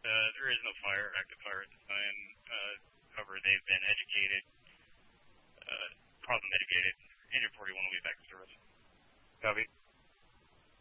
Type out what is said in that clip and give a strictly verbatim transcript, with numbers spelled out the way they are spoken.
Uh, there is no fire, active fire at this time. Uh, however, they've been educated, uh, problem mitigated. Engine forty-one will be back to service. Copy.